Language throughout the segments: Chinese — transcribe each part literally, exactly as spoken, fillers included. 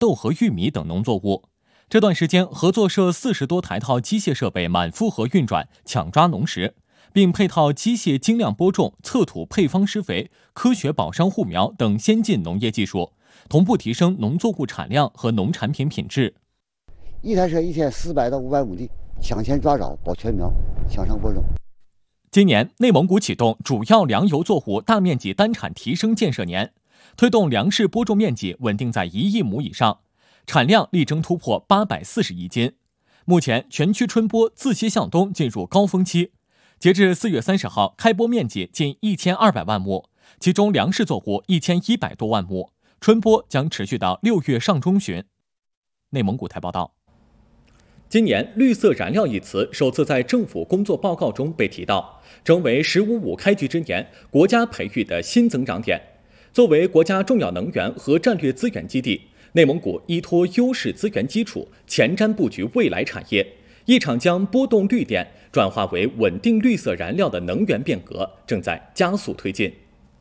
豆和玉米等农作物。这段时间，合作社四十多台套机械设备满负荷运转，抢抓农时，并配套机械精量播种、测土配方施肥、科学保墒护苗等先进农业技术，同步提升农作物产量和农产品品质。 一台车一天四百到五百亩地，抢先抓找，保全苗，抢上播种。 今年，内蒙古启动主要粮油作物大面积单产提升建设年，推动粮食播种面积稳定在一亿亩以上，产量力争突破八百四十亿斤。目前，全区春播自西向东进入高峰期，截至四月三十号，开播面积近一千二百万亩，其中粮食作物一千一百多万亩，春播将持续到六月上中旬。内蒙古台报道。今年，绿色燃料一词首次在政府工作报告中被提到，成为“十五五”开局之年国家培育的新增长点。作为国家重要能源和战略资源基地，内蒙古依托优势资源基础，前瞻布局未来产业，一场将波动绿电转化为稳定绿色燃料的能源变革正在加速推进。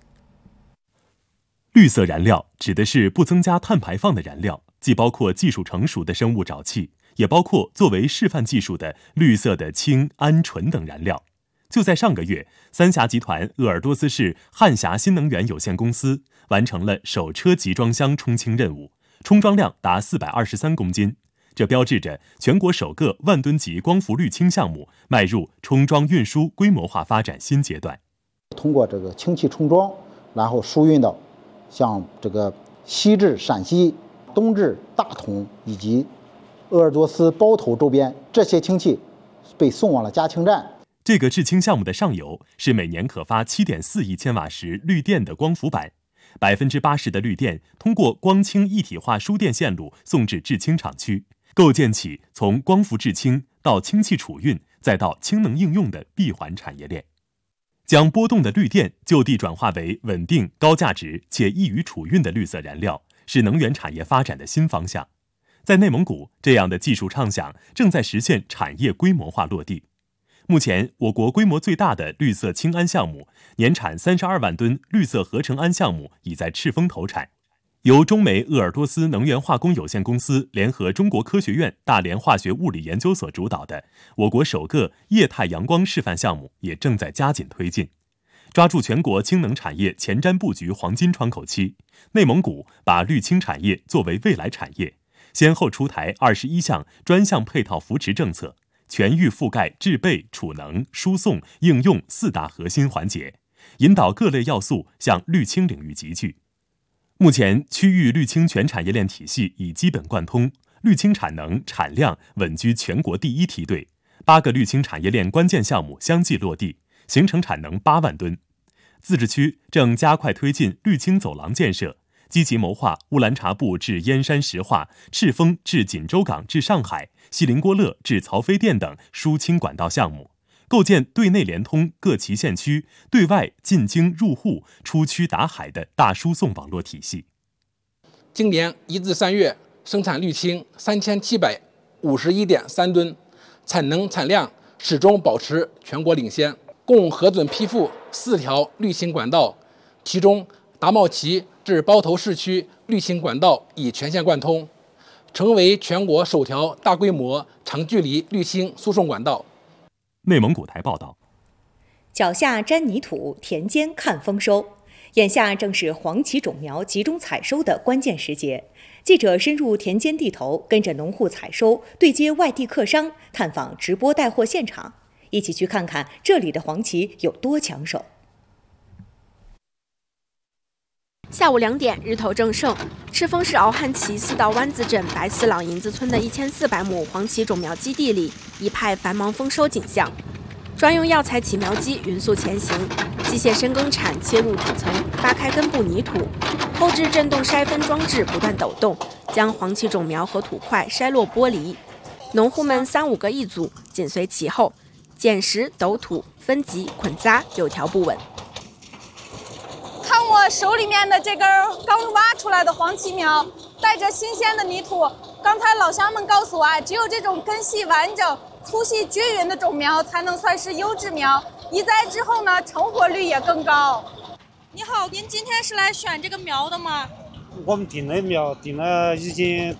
绿色燃料指的是不增加碳排放的燃料，既包括技术成熟的生物沼气，也包括作为示范技术的绿色的氢、铵、醇等燃料。就在上个月，三峡集团鄂尔多斯市汉峡新能源有限公司完成了首车集装箱冲氢任务，冲装量达四百二十三公斤。这标志着全国首个万吨级光伏滤氢项目迈入冲装运输规模化发展新阶段。 通过这个氢气冲装，然后输运到像这个西至陕西、东至大同以及鄂尔多斯包头周边，这些氢气被送往了加氢站。 这个制氢项目的上游是每年可发 七点四亿千瓦时绿电的光伏板，百分之八十的绿电通过光氢一体化输电线路送至制氢厂区，构建起从光伏制氢到氢气储运再到氢能应用的闭环产业链。将波动的绿电就地转化为稳定、高价值且易于储运的绿色燃料，是能源产业发展的新方向。在内蒙古，这样的技术畅想正在实现产业规模化落地。目前，我国规模最大的绿色氢铵项目，年产三十二万吨绿色合成铵项目已在赤峰投产。由中煤鄂尔多斯能源化工有限公司联合中国科学院大连化学物理研究所主导的我国首个液态阳光示范项目也正在加紧推进。抓住全国氢能产业前瞻布局黄金窗口期，内蒙古把绿氢产业作为未来产业，先后出台二十一项专项配套扶持政策，全域覆盖制备、储能、输送、应用四大核心环节，引导各类要素向绿氢领域集聚。目前，区域绿氢全产业链体系已基本贯通，绿氢产能、产量稳居全国第一梯队，八个绿氢产业链关键项目相继落地，形成产能八万吨。自治区正加快推进绿氢走廊建设，积极谋划乌兰察布至燕山石化、赤峰至锦州港至上海、锡林郭勒至曹妃甸等输氢管道项目，构建对内联通各旗县区、对外进京入沪、出区达海的大输送网络体系。 今年一至三月生产绿氢三千七百五十一点三吨，产能产量始终保持全国领先，共核准批复四条绿氢管道，其中达茂旗至包头市区绿氢管道已全线贯通，成为全国首条大规模长距离绿氢输送管道。 内蒙古台报道， 脚下沾泥土，田间看丰收。眼下正是黄芪种苗集中采收的关键时节。记者深入田间地头，跟着农户采收，对接外地客商，探访直播带货现场，一起去看看这里的黄芪有多抢手。 下午两点，日头正盛，赤峰市敖汉旗四道湾子镇白四朗营子村的一千四百亩黄芪种苗基地里，一派繁忙丰收景象。专用药材起苗机匀速前行，机械深耕铲切入土层，扒开根部泥土，后置震动筛分装置不断抖动，将黄芪种苗和土块筛落剥离。农户们三五个一组，紧随其后，捡拾、抖土、分级、捆扎，有条不紊。 看我手里面的这根刚挖出来的黄芪苗，带着新鲜的泥土。刚才老乡们告诉我啊，只有这种根系完整、粗细均匀的种苗才能算是优质苗，移栽之后呢，成活率也更高。 你好，您今天是来选这个苗的吗？ 我们定的苗定了已经